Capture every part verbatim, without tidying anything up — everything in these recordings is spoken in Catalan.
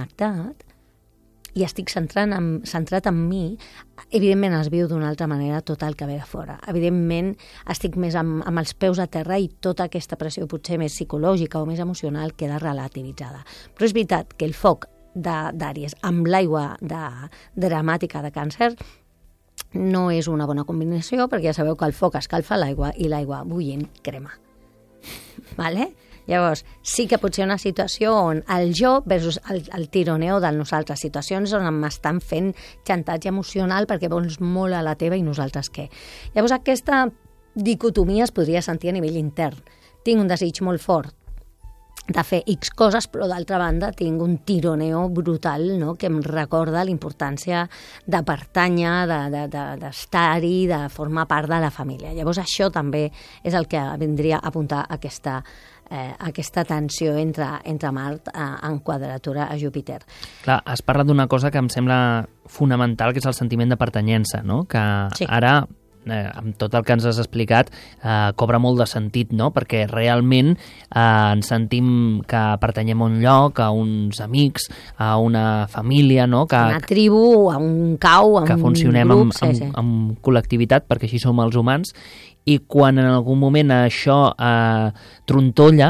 connectat i estic centrat en, centrat en mi, evidentment es viu d'una altra manera tot el que ve de fora. Evidentment estic més amb, amb els peus a terra i tota aquesta pressió potser més psicològica o més emocional queda relativitzada. Però és veritat que el foc d'Àries amb l'aigua de, dramàtica de Càncer no és una bona combinació, perquè ja sabeu que el foc escalfa l'aigua i l'aigua bullint crema. Vale? Llavors, sí que pot ser una situació on el jo versus el, el tironeo del nosaltres, situacions on m'estan fent xantatge emocional perquè vols molt a la teva i nosaltres què. Llavors, aquesta dicotomia es podria sentir a nivell intern. Tinc un desig molt fort de fer X coses, però d'altra banda tinc un tironeo brutal, no?, que em recorda la importància de pertànyer, d'estar-hi, de, de, de formar part de la família. Llavors això també és el que vindria a apuntar aquesta, eh, aquesta tensió entre, entre Mart eh, en quadratura a Júpiter. Clar, has parlat d'una cosa que em sembla fonamental, que és el sentiment de pertanyença, no?, que sí. Ara... Eh, amb tot el que ens has explicat, eh, cobra molt de sentit, no? Perquè realment eh, ens sentim que pertanyem a un lloc, a uns amics, a una família, no? Que, una tribu, a un cau, a un grup. Que funcionem grup, amb, sí, amb, sí. amb col·lectivitat, perquè així som els humans, i quan en algun moment això eh, trontolla,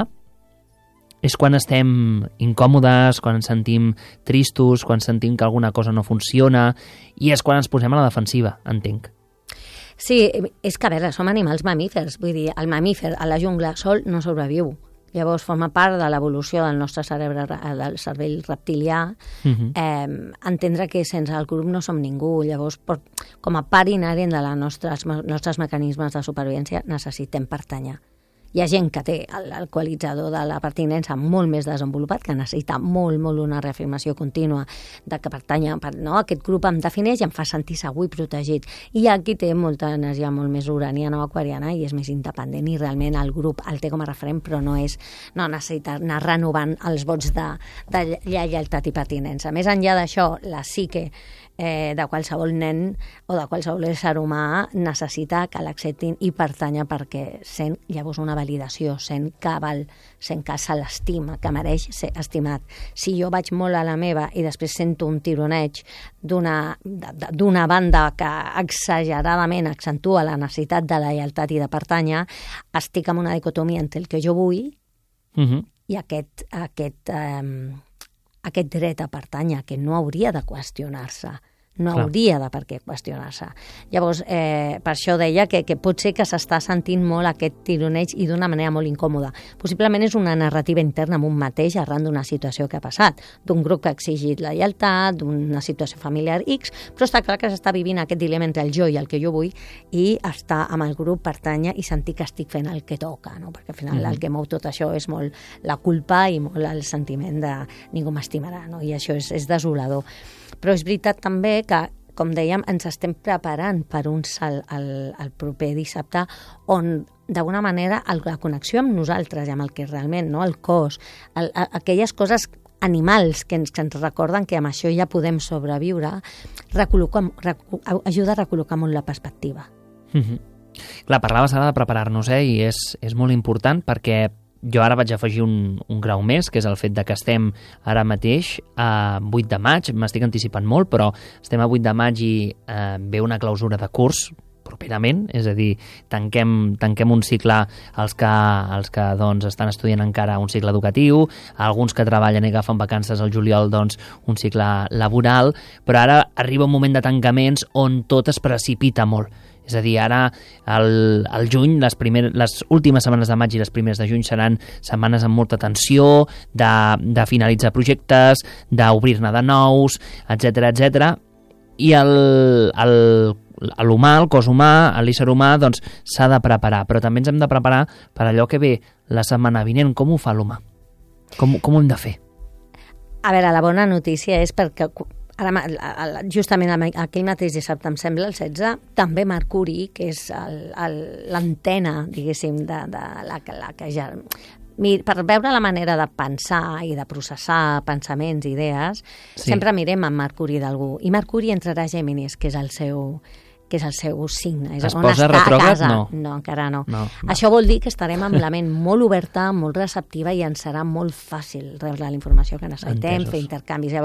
és quan estem incòmodes, quan ens sentim tristos, quan sentim que alguna cosa no funciona, i és quan ens posem a la defensiva, entenc. Sí, és que, a veure, som animals mamífers, vull dir, el mamífer a la jungla sol no sobreviu. Llavors forma part de l'evolució del nostre cerebre, del cervell reptilià, uh-huh. eh, entendre que sense el grup no som ningú. Llavors, per, com a part inherent de les nostres, nostres mecanismes de supervivència, necessitem pertànyer. Hi ha gent que té l'equalitzador de la pertinença molt més desenvolupat, que necessita molt, molt una reafirmació contínua de que pertany a no? Aquest grup em defineix i em fa sentir segur i protegit. I hi ha qui té molta energia molt més uraniana o aquariana i és més independent i realment el grup el té com a referent, però no és no necessita anar renovant els vots de, de lleialtat i pertinença. Més enllà d'això, la psique eh, de qualsevol nen o de qualsevol ésser humà necessita que l'acceptin i pertanya perquè sent llavors una validació, sent que val, sent que se l'estima, que mereix ser estimat. Si jo vaig molt a la meva i després sento un tironeig d'una d'una banda que exageradament accentua la necessitat de la lleialtat i de pertànyer, estic en una dicotomia entre el que jo vull uh-huh. i aquest, aquest, eh, aquest dret a pertànyer, que no hauria de qüestionar-se. No Clar. hauria de per què qüestionar-se. Llavors, eh, per això deia que, que pot ser que s'està sentint molt aquest tironeig i d'una manera molt incòmoda. Possiblement és una narrativa interna amb un mateix arran d'una situació que ha passat, d'un grup que ha exigit la lleialtat, d'una situació familiar X, però està clar que s'està vivint aquest dilema entre el jo i el que jo vull i estar amb el grup, pertànyer i sentir que estic fent el que toca, no? Perquè al final mm-hmm. el que mou tot això és molt la culpa i molt el sentiment de ningú m'estimarà, no? I això és, és desolador. Però és veritat també que, com dèiem, ens estem preparant per un salt el, el proper dissabte on, d'alguna manera, el, la connexió amb nosaltres i amb el que realment, no? El cos, el, a, aquelles coses animals que ens, que ens recorden que amb això ja podem sobreviure, recol·locar, recol, ajuda a recol·locar molt la perspectiva. Mm-hmm. Clar, parlaves ara de preparar-nos, eh? I és, és molt important perquè jo ara vaig afegir un, un grau més, que és el fet de que estem ara mateix a vuit de maig, m'estic anticipant molt, però estem a vuit de maig i eh, ve una clausura de curs properament, és a dir, tanquem, tanquem un cicle als que, als que doncs, estan estudiant encara un cicle educatiu, alguns que treballen i agafen vacances al juliol, doncs, un cicle laboral, però ara arriba un moment de tancaments on tot es precipita molt. És a dir, ara, al, al juny, les, primer, les últimes setmanes de maig i les primeres de juny seran setmanes amb molta tensió, de, de finalitzar projectes, d'obrir-ne de nous, etcètera, etcètera. I el, el, l'humà, el cos humà, l'ésser humà, doncs, s'ha de preparar. Però també ens hem de preparar per allò que ve la setmana vinent. Com ho fa l'humà? Com, com ho hem de fer? A veure, la bona notícia és perquè... Ara, justament aquell mateix dissabte, em sembla, el setze, també Mercuri, que és l'antena, diguéssim, de, de la, la que ja... Per veure la manera de pensar i de processar pensaments, idees, sí. sempre mirem amb Mercuri d'algú. I Mercuri entrarà a Géminis, que és el seu... que és el seu signe. Es posa retrògrad? No. No, encara no. no. Això vol dir que estarem amb la ment molt oberta, molt receptiva i ens serà molt fàcil rebre la informació que necessitem, Entesos. fer intercanvis.